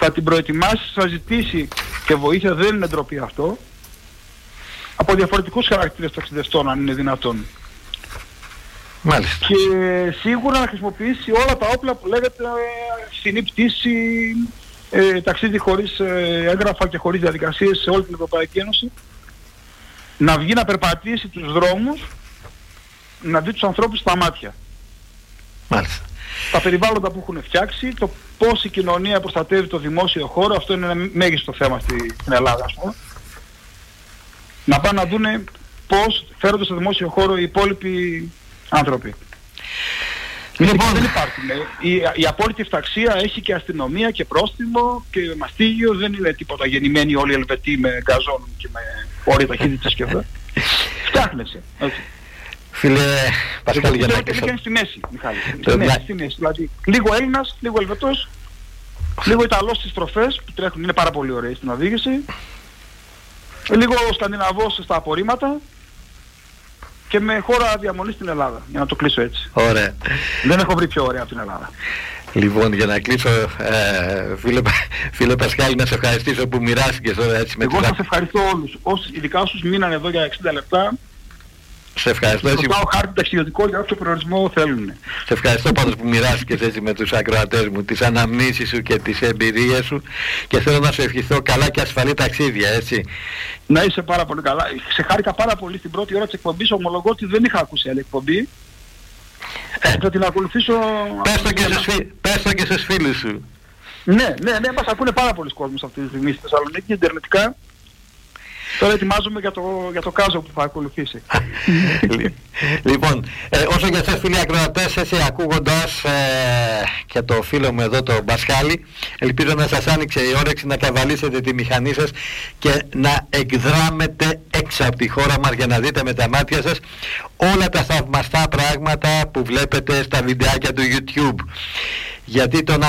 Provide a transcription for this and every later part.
θα την προετοιμάσει, θα ζητήσει και βοήθεια, δεν είναι ντροπή αυτό, από διαφορετικούς χαρακτήρες ταξιδευτών, αν είναι δυνατόν. Μάλιστα. Και σίγουρα να χρησιμοποιήσει όλα τα όπλα που λέγεται φθηνή πτήση, ταξίδι χωρίς έγγραφα και χωρίς διαδικασίες σε όλη την Ευρωπαϊκή Ένωση, να βγει να περπατήσει τους δρόμους, να δει τους ανθρώπους στα μάτια. Μάλιστα. Τα περιβάλλοντα που έχουν φτιάξει, το πώς η κοινωνία προστατεύει το δημόσιο χώρο, αυτό είναι ένα μέγιστο θέμα στην Ελλάδα, ας πούμε. Να πάνε να δούνε πώς φέρονται στο δημόσιο χώρο οι υπόλοιποι άνθρωποι. Λοιπόν, δεν υπάρχουν. Η απόλυτη ευταξία έχει και αστυνομία και πρόστιμο και μαστίγιο, δεν είναι τίποτα γεννημένοι όλοι οι Ελβετοί με γκαζόν και με όρια ταχύτητας και αυτά. Φτιάχνεσαι. Φίλε Πασχάλη, για να κλείσω. Είναι στη μέση, Μιχάλη. Στη μέση. Δηλαδή, λίγο Έλληνας, λίγο Ελβετός, λίγο Ιταλός στις στροφές που τρέχουν, είναι πάρα πολύ ωραίοι στην οδήγηση, λίγο Σκανδιναβός στα απορρίμματα και με χώρα διαμονή στην Ελλάδα, για να το κλείσω έτσι. Ωραία. Δεν έχω βρει πιο ωραία από την Ελλάδα. Λοιπόν, για να κλείσω, φίλε Πασχάλη, να σε ευχαριστήσω που μοιράστηκες τώρα έτσι με Εγώ σας ευχαριστώ όλους, ειδικά όσους μείνανε εδώ για 60 λεπτά. Σε ευχαριστώ. Θα πάω χάρτη ταξιδιωτικό για όποιο προορισμό θέλουν. Σε ευχαριστώ πάντως που μοιράστηκες έτσι με τους ακροατές μου τις αναμνήσεις σου και τις εμπειρίες σου και θέλω να σου ευχηθώ καλά και ασφαλή ταξίδια, έτσι. Να είσαι πάρα πολύ καλά. Σε χάρηκα πάρα πολύ στην πρώτη ώρα της εκπομπής, ομολογώ ότι δεν είχα ακούσει άλλη εκπομπή. Θα την ακολουθήσω... Πες το και στους φίλους σου. Ναι, μας ακούνε πάρα πολλοί κόσμος αυτή τη στιγμή στη Θεσσαλονίκη, ιντερνετικά. Τώρα ετοιμάζομαι για το κάζο που θα ακολουθήσει. Λοιπόν, όσο για εσάς φίλοι ακροατές, έτσι ακούγοντας και το φίλο μου εδώ τον Πασχάλη, ελπίζω να σας άνοιξε η όρεξη να καβαλήσετε τη μηχανή σας και να εκδράμετε έξω από τη χώρα μας για να δείτε με τα μάτια σας όλα τα θαυμαστά πράγματα που βλέπετε στα βιντεάκια του YouTube. Γιατί το να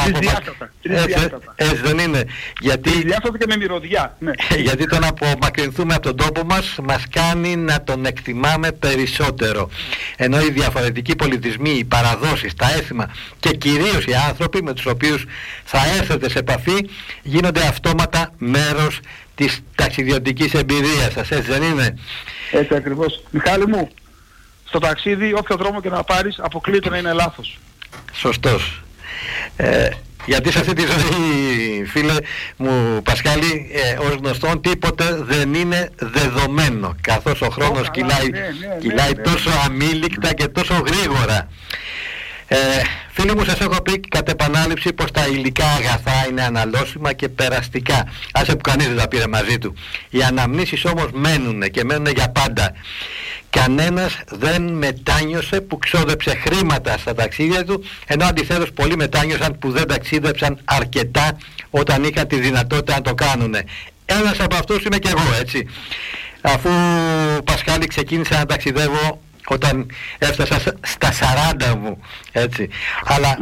έτσι δεν είναι. Τρισδιάστατα και με μυρωδιά. Ναι. Γιατί το να απομακρυνθούμε από τον τόπο μας κάνει να τον εκτιμάμε περισσότερο. Ενώ οι διαφορετικοί πολιτισμοί, οι παραδόσεις, τα έθιμα και κυρίως οι άνθρωποι με τους οποίους θα έρθετε σε επαφή γίνονται αυτόματα μέρος της ταξιδιωτικής εμπειρίας σας. Έτσι δεν είναι? Έτσι ακριβώς. Μιχάλη μου, στο ταξίδι όποιο δρόμο και να πάρεις αποκλείεται να είναι λάθος. Σωστός. Γιατί σε αυτή τη ζωή, φίλε μου Πασχάλη, ως γνωστόν τίποτε δεν είναι δεδομένο, καθώς ο χρόνος κυλάει τόσο αμήλικτα και τόσο γρήγορα. Φίλοι μου, σας έχω πει κατ' επανάληψη πως τα υλικά αγαθά είναι αναλώσιμα και περαστικά, άσε που κανείς δεν τα πήρε μαζί του. Οι αναμνήσεις όμως μένουνε και μένουνε για πάντα. Κανένας δεν μετάνιωσε που ξόδεψε χρήματα στα ταξίδια του, ενώ αντιθέτως πολλοί μετάνιωσαν που δεν ταξίδεψαν αρκετά όταν είχαν τη δυνατότητα να το κάνουνε. Ένας από αυτούς είμαι και εγώ, έτσι. Αφού Πασχάλη ξεκίνησα να ταξιδεύω όταν έφτασα στα 40 μου, έτσι. Αλλά...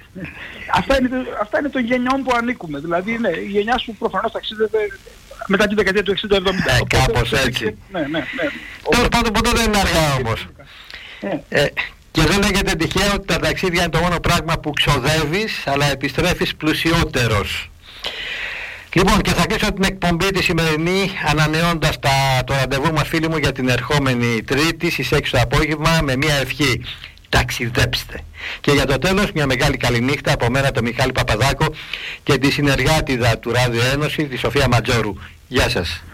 Αυτά είναι των γενιών που ανήκουμε. Δηλαδή, ναι, η γενιά σου προφανώς ταξίδευε μετά την δεκαετία του 60-70. Κάπως έτσι. Ναι. Τέλος πάντων, ποτέ δεν είναι αργά όμως. Και δεν λέγεται τυχαίο ότι τα ταξίδια είναι το μόνο πράγμα που ξοδεύεις, αλλά επιστρέφεις πλουσιότερος. Λοιπόν, και θα κλείσω την εκπομπή τη σημερινή ανανεώντας το ραντεβού μας, φίλοι μου, για την ερχόμενη Τρίτη στις 6 το απόγευμα με μια ευχή. Ταξιδέψτε. Και για το τέλος μια μεγάλη καληνύχτα από μένα τον Μιχάλη Παπαδάκο και τη συνεργάτηδα του Ράδιο Ένωση, τη Σοφία Ματζόρου. Γεια σας.